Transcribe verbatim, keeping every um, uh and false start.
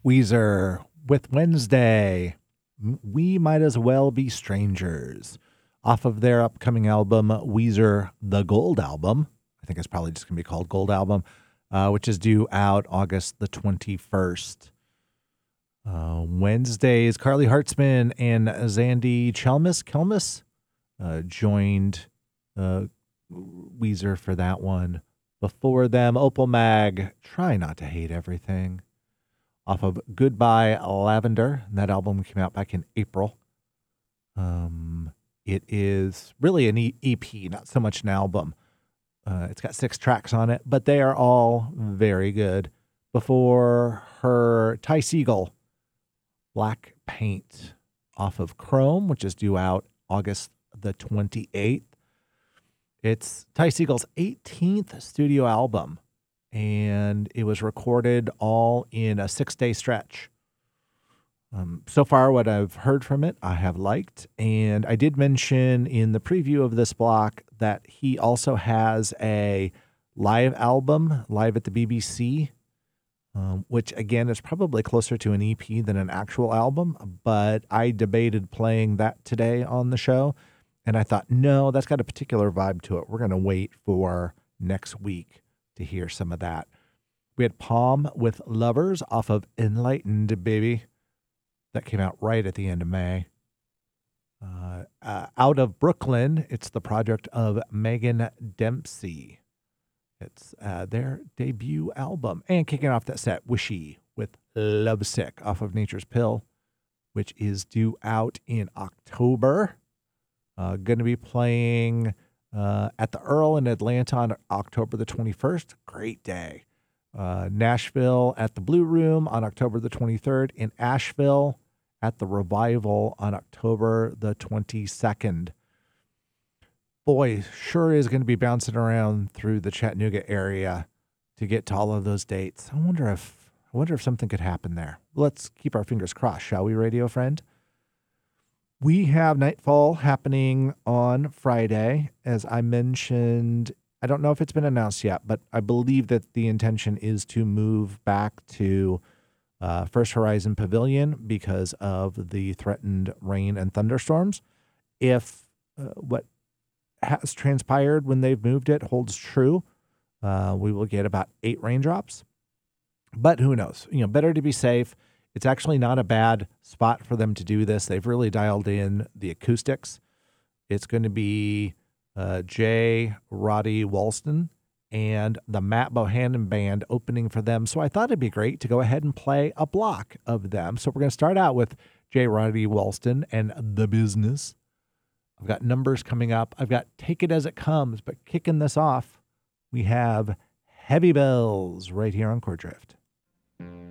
Weezer with Wednesday. We Might As Well Be Strangers. Off of their upcoming album, Weezer The Gold Album. I think it's probably just going to be called Gold Album, uh, which is due out August the twenty-first. Uh, Wednesdays, Carly Hartzman and Zandy Chelmis, Kelmis uh, joined uh, Weezer for that one. Before them, Opal Mag, Try Not to Hate Everything. Off of Goodbye Lavender. And that album came out back in April. Um, it is really an E P, not so much an album. Uh, it's got six tracks on it, but they are all very good. Before her, Ty Segall, Black Paint, off of Chrome, which is due out August the twenty-eighth. It's Ty Segall's eighteenth studio album, and it was recorded all in a six-day stretch. Um, so far, what I've heard from it, I have liked, and I did mention in the preview of this block that he also has a live album, live at the B B C, um, which, again, is probably closer to an E P than an actual album, but I debated playing that today on the show, and I thought, no, that's got a particular vibe to it. We're going to wait for next week to hear some of that. We had Palm with Lovers off of Enlightened, baby. That came out right at the end of May. Uh, uh, out of Brooklyn, it's the project of Megan Dempsey. It's uh, their debut album. And kicking off that set, Wishy with Lovesick off of Nature's Pill, which is due out in October. Uh, going to be playing uh, at the Earl in Atlanta on October the twenty-first. Great day. Uh, Nashville at the Blue Room on October the twenty-third. In Asheville at the Revival on October the twenty-second. Boy, sure is going to be bouncing around through the Chattanooga area to get to all of those dates. I wonder if I wonder if something could happen there. Let's keep our fingers crossed, shall we, radio friend? We have Nightfall happening on Friday. As I mentioned, I don't know if it's been announced yet, but I believe that the intention is to move back to uh, First Horizon Pavilion because of the threatened rain and thunderstorms. If uh, what has transpired when they've moved it holds true, uh, we will get about eight raindrops. But who knows? You know, better to be safe. It's actually not a bad spot for them to do this. They've really dialed in the acoustics. It's going to be uh, Jay Roddy Walston and the Matt Bohannon Band opening for them. So I thought it'd be great to go ahead and play a block of them. So we're going to start out with Jay Roddy Walston and The Business. I've got numbers coming up. I've got Take It As It Comes, but kicking this off, we have Heavy Bells right here on Chord Drift.